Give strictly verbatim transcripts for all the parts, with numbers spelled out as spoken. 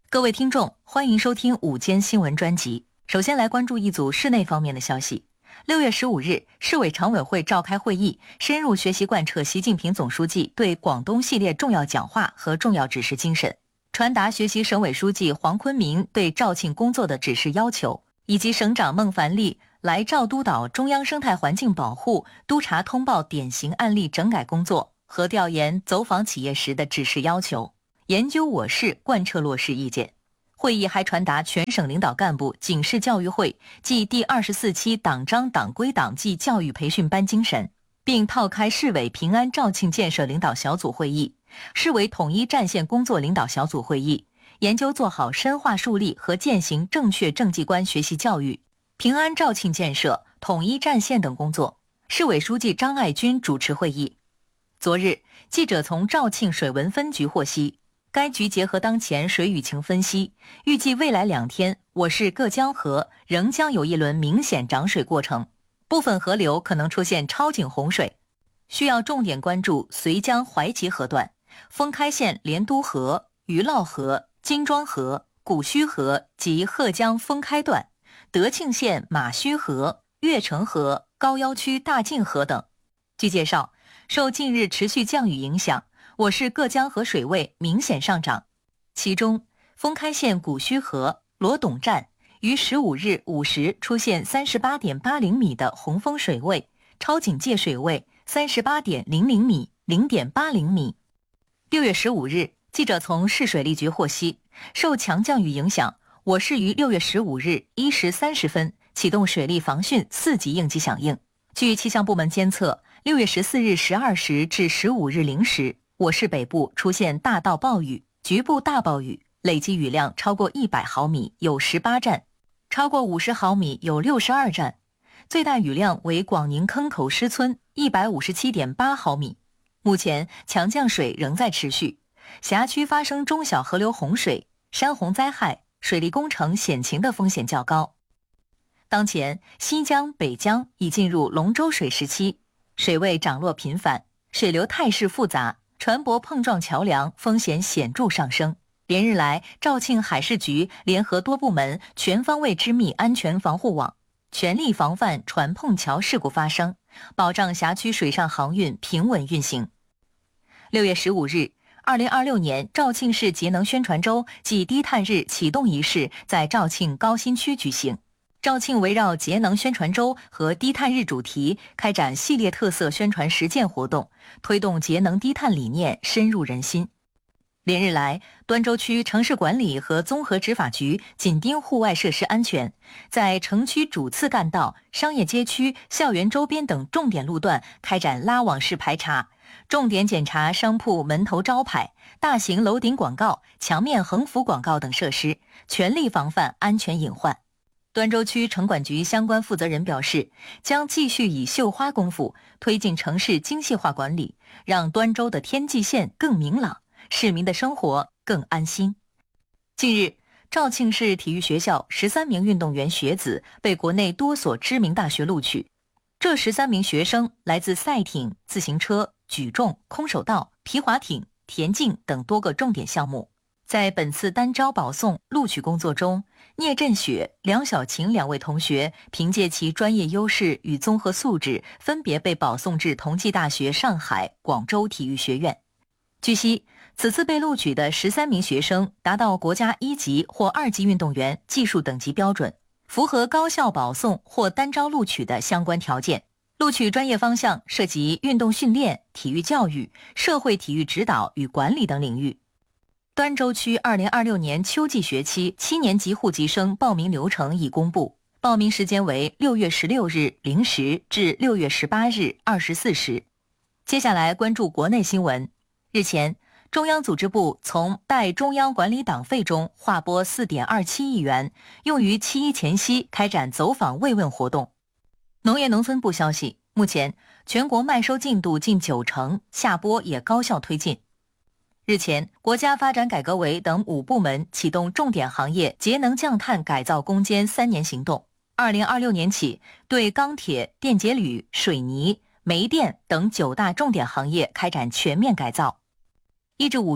各位听众，欢迎收听午间新闻专辑。首先来关注一组市内方面的消息。六月十五日，市委常委会召开会议，深入学习贯彻习近平总书记对广东系列重要讲话和重要指示精神，传达学习省委书记黄坤明对肇庆工作的指示要求，以及省长孟凡利来肇督导中央生态环境保护督查通报典型案例整改工作和调研走访企业时的指示要求，研究我市贯彻落实意见。会议还传达全省领导干部警示教育会暨第二十四期党章党规党纪教育培训班精神，并套开市委平安肇庆建设领导小组会议、市委统一战线工作领导小组会议，研究做好深化树立和践行正确政绩观学习教育、平安肇庆建设、统一战线等工作。市委书记张爱军主持会议。昨日，记者从肇庆水文分局获悉，该局结合当前水雨情分析，预计未来两天我市各江河仍将有一轮明显涨水过程，部分河流可能出现超警洪水，需要重点关注绥江淮吉河段、封开县莲都河、余涝河、金庄河、古虚河及鹤江封开段、德庆县马须河、越城河、高腰区大泾河等。据介绍，受近日持续降雨影响，我市各江河水位明显上涨，其中封开县古虚河罗董站于十五日五时出现 三十八点八零米的洪峰水位，超警戒水位 三十八点零零米 零点八零米。六月十五日，记者从市水利局获悉，受强降雨影响，我市于六月十五日一时三十分启动水利防汛四级应急响应。据气象部门监测，六月十四日十二时至十五日零时，我市北部出现大到暴雨、局部大暴雨，累计雨量超过一百毫米有十八站，超过五十毫米有六十二站，最大雨量为广宁坑口施村 一百五十七点八毫米。目前强降水仍在持续，辖区发生中小河流洪水、山洪灾害、水利工程险情的风险较高。当前西江、北江已进入龙舟水时期，水位涨落频繁，水流态势复杂，船舶碰撞桥梁风险显著上升。连日来，肇庆海事局联合多部门全方位织密安全防护网，全力防范船碰桥事故发生，保障辖区水上航运平稳运行。六月十五日，二零二六年肇庆市节能宣传周暨低碳日启动仪式在肇庆高新区举行。肇庆围绕节能宣传周和低碳日主题开展系列特色宣传实践活动，推动节能低碳理念深入人心。连日来，端州区城市管理和综合执法局紧盯户外设施安全，在城区主次干道、商业街区、校园周边等重点路段开展拉网式排查，重点检查商铺门头招牌、大型楼顶广告、墙面横幅广告等设施，全力防范安全隐患。端州区城管局相关负责人表示，将继续以绣花功夫推进城市精细化管理，让端州的天际线更明朗，市民的生活更安心。近日，肇庆市体育学校十三名运动员学子被国内多所知名大学录取。这十三名学生来自赛艇、自行车、举重、空手道、皮划艇、田径等多个重点项目。在本次单招保送录取工作中，聂振雪、梁小晴两位同学凭借其专业优势与综合素质，分别被保送至同济大学上海、广州体育学院。据悉，此次被录取的十三名学生达到国家一级或二级运动员技术等级标准，符合高校保送或单招录取的相关条件。录取专业方向涉及运动训练、体育教育、社会体育指导与管理等领域。端州区二零二六年秋季学期七年级户籍生报名流程已公布，报名时间为六月十六日零时至六月十八日二十四时。接下来关注国内新闻。日前，中央组织部从代中央管理党费中划拨 四点二七亿元，用于七一前夕开展走访慰问活动。农业农村部消息，目前全国麦收进度近九成，下播也高效推进。日前，国家发展改革委等五部门启动重点行业节能降碳改造攻坚三年行动。二零二六年起，对钢铁、电解铝、水泥、煤电等九大重点行业开展全面改造。一至五月，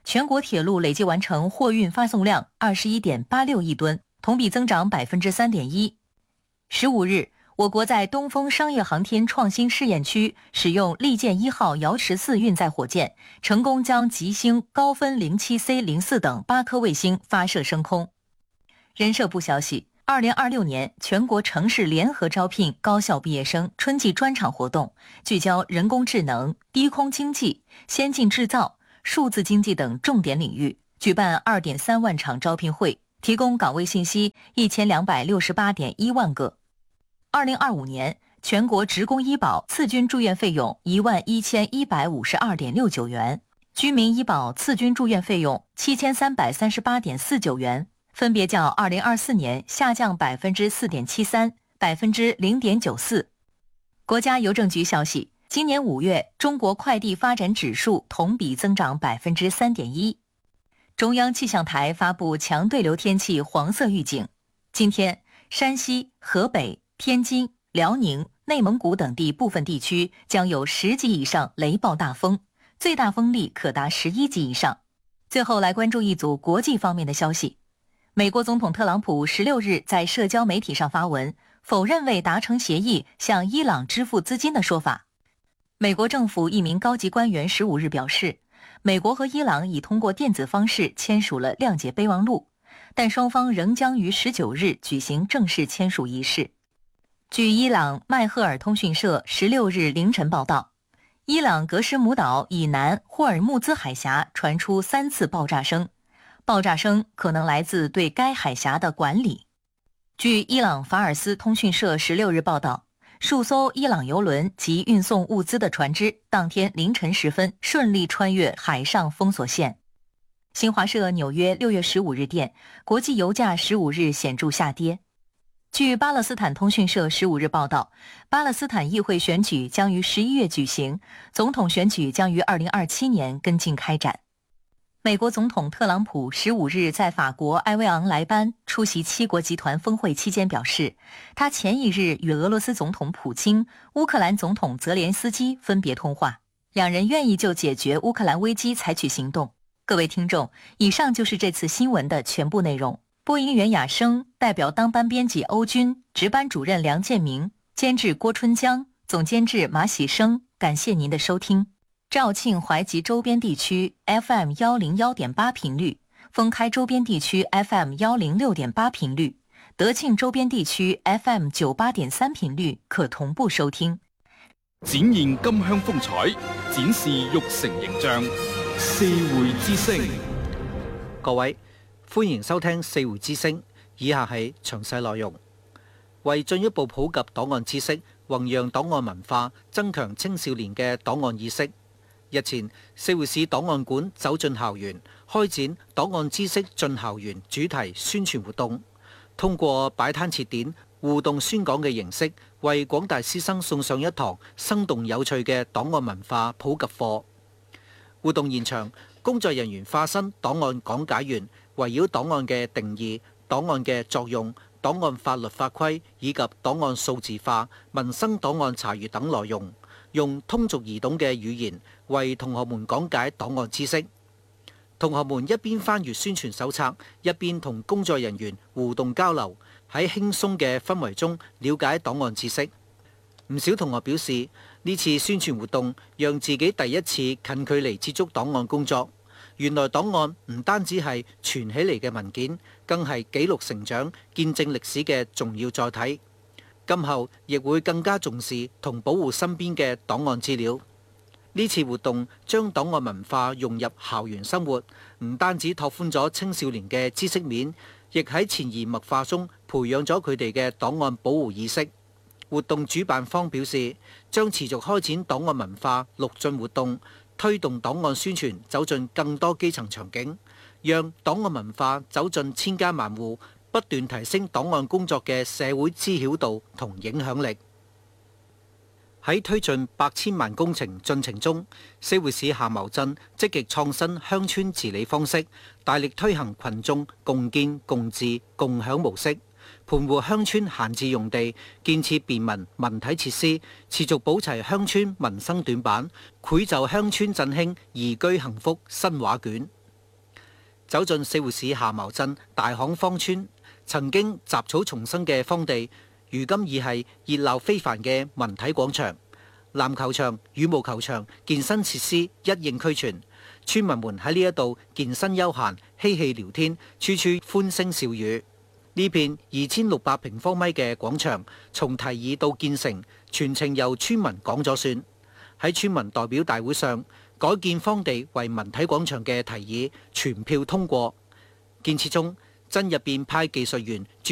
全国铁路累计完成货运发送量二十一点八六亿吨，同比增长百分之三点一。十五日，我国在东风商业航天创新试验区使用利剑一号遥十四运载火箭，成功将极星、高分零七 C 零四等八颗卫星发射升空。人社部消息，二零二六年全国城市联合招聘高校毕业生春季专场活动，聚焦人工智能、低空经济、先进制造、数字经济等重点领域，举办 二点三万场招聘会，提供岗位信息一千两百六十八点一万个。二零二五年，全国职工医保次均住院费用一万一千一百五十二点六九元，居民医保次均住院费用七千三百三十八点四九元，分别较二零二四年下降百分之四点七三、百分之零点九四。国家邮政局消息，今年五月，中国快递发展指数同比增长百分之三点一。中央气象台发布强对流天气黄色预警，今天山西、河北、天津、辽宁、内蒙古等地部分地区将有十级以上雷暴大风，最大风力可达十一级以上。最后来关注一组国际方面的消息。美国总统特朗普十六日在社交媒体上发文，否认未达成协议向伊朗支付资金的说法。美国政府一名高级官员十五日表示，美国和伊朗已通过电子方式签署了谅解备忘录，但双方仍将于十九日举行正式签署仪式。据伊朗麦赫尔通讯社十六日凌晨报道，伊朗格什姆岛以南霍尔木兹海峡传出三次爆炸声，爆炸声可能来自对该海峡的管理。据伊朗法尔斯通讯社十六日报道，数艘伊朗油轮及运送物资的船只当天凌晨时分顺利穿越海上封锁线。新华社纽约六月十五日电，国际油价十五日显著下跌。据巴勒斯坦通讯社十五日报道，巴勒斯坦议会选举将于十一月举行，总统选举将于二零二七年跟进开展。美国总统特朗普十五日在法国埃维昂莱班出席七国集团峰会期间表示，他前一日与俄罗斯总统普京、乌克兰总统泽连斯基分别通话，两人愿意就解决乌克兰危机采取行动。各位听众，以上就是这次新闻的全部内容。播音员雅生，代表当班编辑欧军，值班主任梁建明，监制郭春江，总监制马喜生，感谢您的收听。肇庆怀集周边地区 F M 一零一点八 频率，封开周边地区 F M 一零六点八 频率，德庆周邊地區 F M 九八點三頻率可同步收聽。 展現金鄉風采，展示玉成形象。四會之聲， 各位歡迎收聽四會之聲，以下係詳細內容。為進一步普及檔案知識，弘揚檔案文化，增強青少年嘅檔案意識，日前四會市檔案館走進校園，開展檔案知識進校園主題宣傳活動，通過擺攤設點、互動宣講嘅形式，為廣大師生送上一堂生動有趣嘅檔案文化普及課。活動現場，工作人員化身檔案講解員，圍繞檔案嘅定義、檔案嘅作用、檔案法律法規以及檔案數字化、民生檔案查閱等內容，用通俗易懂嘅語言為同學們講解檔案知識。同學們一邊翻閱宣傳手冊，一邊同工作人員互動交流，喺輕鬆嘅氛圍中了解檔案知識。唔少同學表示，呢次宣傳活動讓自己第一次近距離接觸檔案工作。原來檔案唔單止係存起嚟嘅文件，更係記錄成長、見證歷史嘅重要載體。今後亦會更加重視同保護身邊嘅檔案資料。呢次活動將檔案文化融入校園生活，唔單止拓寬咗青少年嘅知識面，亦喺潛移默化中培養咗佢哋嘅檔案保護意識。活動主辦方表示，將持續開展檔案文化陸進活動，推動檔案宣傳走進更多基層場景，讓檔案文化走進千家萬戶，不斷提升檔案工作嘅社會知曉度同影響力。喺推進百千萬工程進程中，四會市夏茅鎮積極創新鄉村治理方式，大力推行群眾共建共治共享模式，盤活鄉村閒置用地，建設便民文體設施，持續補齊鄉村民生短板，繪就鄉村振興宜居幸福新畫卷。 走進四會市下茅鎮大巷坊村，曾經雜草叢生嘅荒地，如今已係熱鬧非凡嘅文體廣場。籃球場、羽毛球場、健身設施一應俱全，村民們喺呢一度健身休閒、嬉戲聊天，處處歡聲笑語。呢片二千六百平方米嘅廣場，從提議到建成，全程由村民講咗算。喺村民代表大會上，改建荒地為文體廣場嘅提議全票通過。建設中，鎮入邊派技術員